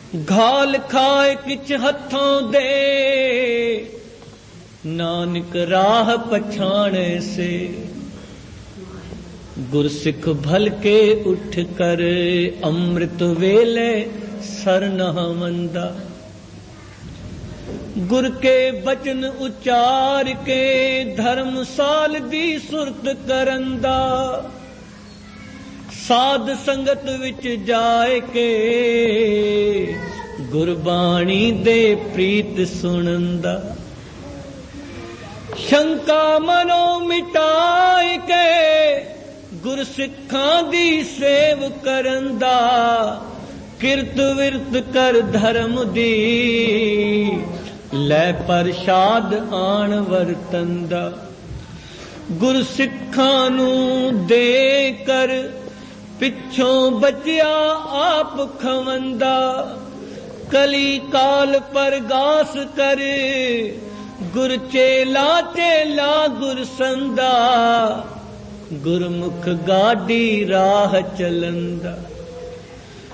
घाल खाए किछ हथों दे, नानक राह पछाणे से। गुरसिख भल के उठ कर, अमृत वेले सरना मंदा। गुर के बचन उचार के, धर्मसाल दी सुरत करंदा। साध संगत विच जाए के, गुरबाणी दे प्रीत सुनंदा। शंका मनो मिटाए के, गुरसिखां दी सेव करंदा। किरत विरत कर धर्म दी, लै प्रसाद आण वरतंदा। गुरसिखां नू दे कर, पिछों बचिया आप खवंदा। कली काल परगास कर, गुर चेला चेला गुर संदा। गुरमुख गाडी राह चलंदा।